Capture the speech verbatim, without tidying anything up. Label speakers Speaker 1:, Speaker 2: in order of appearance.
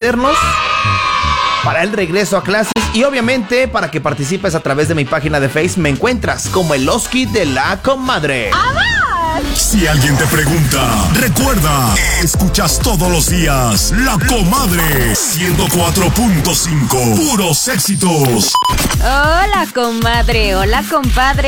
Speaker 1: cuadernos para el regreso a clases y obviamente para que participes a través de mi página de Facebook. Me encuentras como el Oski de la Comadre.
Speaker 2: Si alguien te pregunta, recuerda, escuchas todos los días La Comadre ciento cuatro punto cinco, puros éxitos.
Speaker 3: Hola, comadre. Hola, compadre.